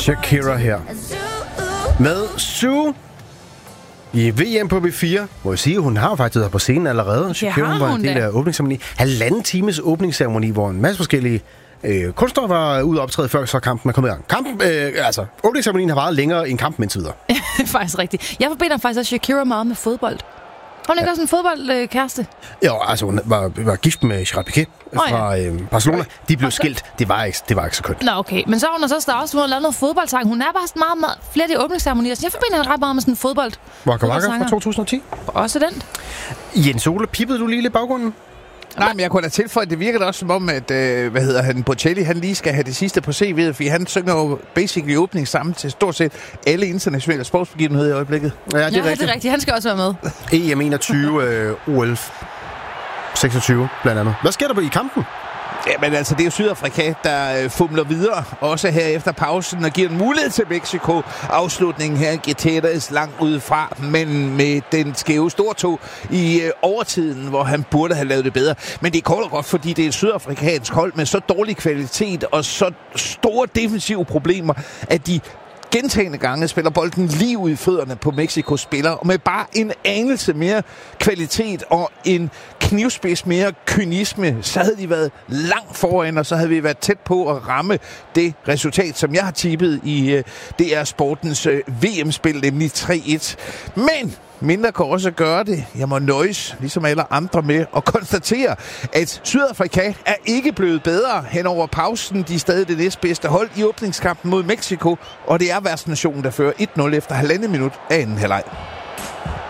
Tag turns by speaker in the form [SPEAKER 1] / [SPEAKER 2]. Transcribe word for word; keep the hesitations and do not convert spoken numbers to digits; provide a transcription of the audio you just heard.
[SPEAKER 1] Shakira her. Med Sue i V M på B fire. Må jeg sige, hun har faktisk været på scenen allerede. Shakira
[SPEAKER 2] har
[SPEAKER 1] var en
[SPEAKER 2] hun
[SPEAKER 1] del
[SPEAKER 2] da.
[SPEAKER 1] af åbningsceremoni. Halvanden times åbningsceremoni, hvor en masse forskellige øh, kunstnere var ude og optræde, før så kampen er kommet i gang. Kampen, øh, altså, åbningsceremonien har varet længere end kampen indtil videre.
[SPEAKER 2] Det er faktisk rigtigt. Jeg forbinder faktisk også Shakira meget med fodbold. Har hun ikke
[SPEAKER 1] Ja.
[SPEAKER 2] også en fodboldkæreste?
[SPEAKER 1] Jo, altså hun var, var gift med Gerard Piqué fra
[SPEAKER 2] Oh, ja.
[SPEAKER 1] øh, Barcelona. De blev skilt. Det var ikke, det var ikke så kønt.
[SPEAKER 2] Nå, okay. Men så har hun så også, også lavet noget fodboldsang. Hun er bare sådan meget, meget flere af de åbningsceremonier. Så jeg forbinder hende ret meget med sådan en fodbold.
[SPEAKER 1] Waka Waka
[SPEAKER 2] fodboldsanger.
[SPEAKER 1] fra to tusind og ti.
[SPEAKER 2] Også den.
[SPEAKER 1] Jens Ole, pippede du lige lidt i baggrunden?
[SPEAKER 3] Nej, men jeg kunne da tilføje, det virker da også som om, at, øh, hvad hedder han, Bocelli, han lige skal have det sidste på C V'et, fordi han synger jo basically åbning sammen til stort set alle internationale sportsbegivenheder i øjeblikket.
[SPEAKER 1] Ja, det er
[SPEAKER 2] Ja,
[SPEAKER 1] rigtigt.
[SPEAKER 2] det er rigtigt. Han skal også være med.
[SPEAKER 1] E M enogtyve, øh, O L seksogtyve blandt andet. Hvad sker der i kampen?
[SPEAKER 3] Jamen altså, det er jo Sydafrika, der øh, fumler videre, også her efter pausen, og giver en mulighed til Mexico. Afslutningen her, Gutierrez langt udefra, men med den skæve stortog i øh, overtiden, hvor han burde have lavet det bedre. Men det er kort og godt, fordi det er et sydafrikansk hold med så dårlig kvalitet og så store defensive problemer, at de gentagne gange spiller bolden lige ud i fødderne på Mexikos spillere, og med bare en anelse mere kvalitet og en knivspids mere kynisme, så havde de været langt foran, og så havde vi været tæt på at ramme det resultat, som jeg har tippet i uh, D R Sportens uh, V M-spil, nemlig tre et. Men mindre kan også gøre det. Jeg må nøjes, ligesom alle andre, med at konstatere, at Sydafrika er ikke blevet bedre hen over pausen. De er stadig det næstbedste hold i åbningskampen mod Mexico, og det er værtsnationen, der fører et nul efter halvandet minut af anden halvleg.